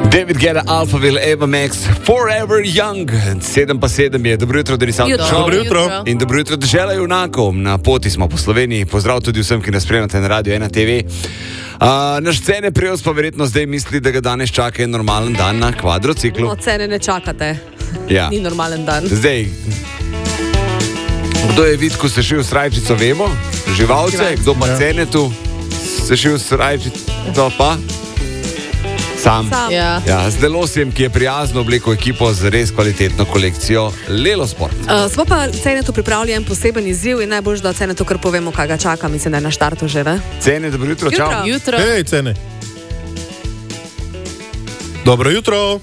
David Guetta, Alphaville, Eva Max, Forever Young. 7:07 je. Dobro jutro, Denis Avto. Dobro jutro. In dobro jutro, dežela junakov. Na poti smo po Sloveniji. Pozdrav tudi vsem, ki nas spremljate na Radio 1 TV. Naš Cene Prevz pa verjetno zdaj misli, da ga danes čaka en normalen dan na kvadrociklu. No, Cene ne čakate. Ja. Ni normalen dan. Zdaj, kdo je vidko sešil srajčico, vemo, živalce, kdo pa Cene tu sešil srajčico, pa sam. Ja. Ja, z Delosjem, ki je prijazno oblekel ekipo z res kvalitetno kolekcijo Lelo Sport. Smo pa Cenetu pripravili en poseben izziv in najbolj, da Cenetu kar povemo, kaj ga čaka. Mislim, da je na štartu že, ne? Cene, dobro jutro, čau. Jutro. Hej, Cene. Dobro jutro.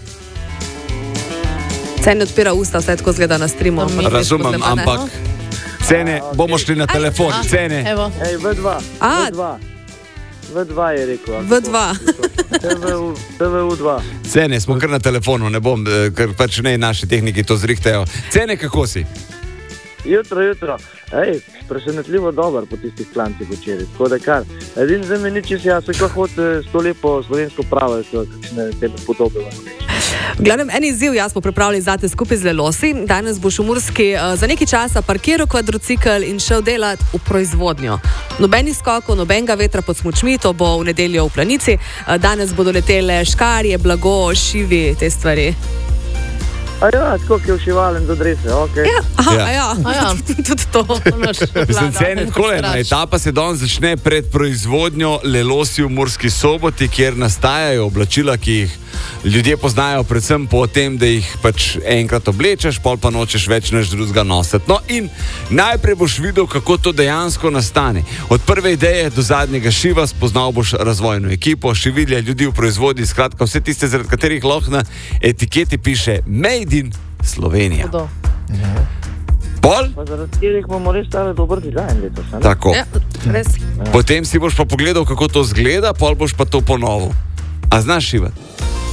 Cene odpira usta, vse tako zgleda na streamu. Razumem, ampak Cene, bomo šli na telefon. Cene. Evo. Ej, V2. A. V2 je rekel. V2. TV2. Cene, smo kar na telefonu, ne bom, ker pač ne naši tehniki to zrihtajo. Cene, kako si? Jutro. Ej, presenetljivo dober po tistih klancih včeraj. Tako da kar. Edin za me nič jaz, kako hoče s to lepo slovensko pravo, kakšne tebe podobe. V glavnem, en izziv jaz smo pripravili zate skupaj z Lelosi. Danes boš v Murski za nekaj časa parkiral kvadrocikl in šel delati v proizvodnjo. Nobenih skokov, nobenega vetra pod smučmi, to bo v nedeljo v Planici. Danes bodo letele škarje, blago, šivi, te stvari. A ja, tako je všivalen za drese, okej. Ja. Tudi to. Mislim, Cene, takole, ena etapa se danes začne pred proizvodnjo Lelosi v Murski Soboti, kjer nastajajo oblačila, ki jih ljudje poznajo predvsem po tem, da jih pač enkrat oblečeš, pol pa nočeš več nič drugega nositi. No in najprej boš videl, kako to dejansko nastane. Od prve ideje do zadnjega šiva spoznal boš razvojno ekipo, šivilje, ljudi v proizvodnji, skratka vse tiste, zaradi katerih lahko na etiketi piše Made in Slovenija. Pol? Pa zaradi katerih bomo res stali dober dizajn letos, ne? Tako. Ja, res. Potem si boš pa pogledal, kako to zgleda, pol boš pa to ponovil. A znaš šivati?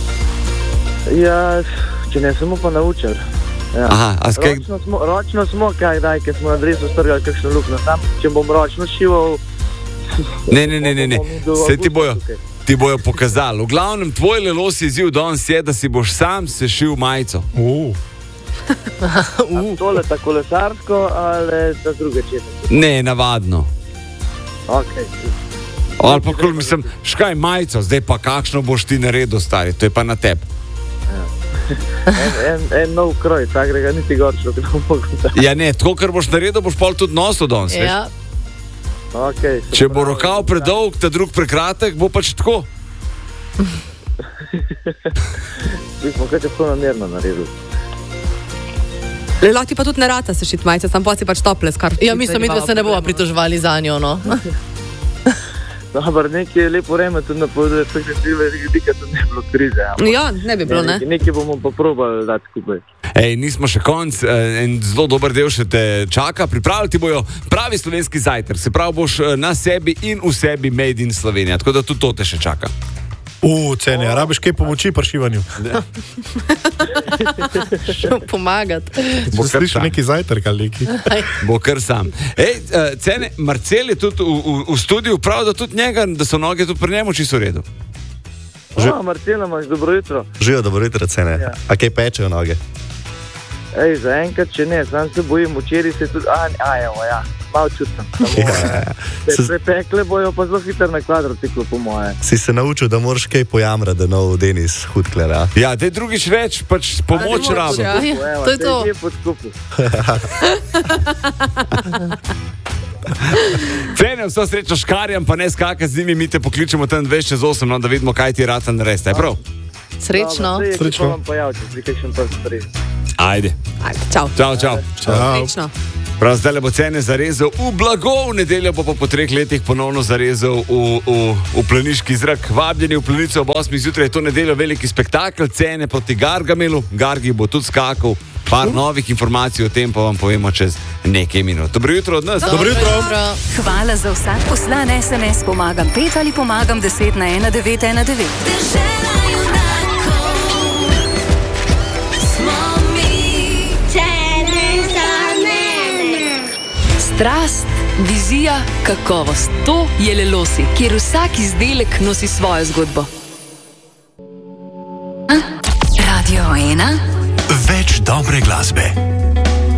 Ja, če ne samo pa naučil. Ja. Aha, a skaj... Ročno smo, kaj smo na dresu strgali kakšno luknjo. Tam, če bom ročno šival... Ne. Se ti bojo pokazali. V glavnem, tvoj Lelosi izziv danes je, da si boš sam sešil majico. Tole ta kolesarsko ali ta druge čete? Ne, navadno. Okej. Ali pa kol, mislim, škaj majico, zdaj pa kakšno boš ti naredil, stari, to je pa na tebi. En nov kroj, takega niti gorčilo, ki bom mogel. Ja ne, tako kar boš naredil, boš pol tudi nosil danes, veš? Ja. Okay, če bo rokav predolg, ta drug prekratek, bo pač tako. Mi smo kaj to namerno naredili. Lahko ti pa tudi ne rata sešiti majice, sam pa si pač tople skar. Ja, mislim, da se ne bomo pritoževali za njo, no. Dobar, nekaj je lepo vreme tudi napoveduje, tako da tudi ne bi bilo krize. Ja, ne bi bilo, ne? Nekaj bomo pa probali dati skupaj. Ej, nismo še konc, en zelo dober del še te čaka. Pripravljati bojo pravi slovenski zajtrk, se pravi boš na sebi in v sebi Made in Slovenija, tako da tudi to te še čaka. Cene, a rabiš kaj pomoči pri šivanju? Pomagati. Bo slišal neki zajtrk ali neki? Bo kar sam. Ej, Cene, Marcel je tudi v studiu, prav da tudi njega, da so noge tudi pri njemu čisto v redu. Marcela, imaš dobro jutro. Živijo, dobro jutro, Cene. Ja. A kaj pečejo noge? Ej, zaenkrat, če ne, sam se bojim, včeraj se tudi, evo, ja, malo čutim. Se prepekle bojo pa zelo hitro na kvadrociklu, po moje. Si se naučil, da moraš kaj pojamrati, da nov Denis hudkler, a? Ja, te drugič več, pač pomoč rabo. Ja, to je to. Te je pod skupaj. Cene, vso srečo škarjam, pa ne skakati z njimi, mi te pokličemo tam 2:08, no, da vidimo, kaj ti rata narediti, je prav? Srečno. Srečno. Vam pojavite, pri kakšen prvi stvari. Ajde. Čau. Čau. Prav zdaj bo Cene zarezal v blago, v nedeljo bo pa po 3 letih ponovno zarezal v planiški zrak. Vabljeni v Planico ob 8 zjutraj, je to nedeljo veliki spektakel, Cene proti Gargamelu, Gargi bo tudi skakal. Par novih informacij o tem pa vam povemo čez nekaj minut. Dobro jutro od nas. Dobro jutro. Hvala za vsak poslan SMS. Pomagam 5 ali pomagam 10 na 1919. Strast, vizija, kakovost. To je Lelosi, kjer vsak izdelek nosi svojo zgodbo. dobre glasbe.